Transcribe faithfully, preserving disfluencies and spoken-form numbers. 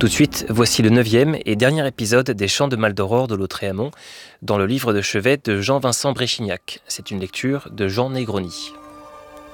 Tout de suite, voici le neuvième et dernier épisode des Chants de Maldoror de Lautréamont, dans le livre de chevet de Jean-Vincent Bréchignac. C'est une lecture de Jean Negroni.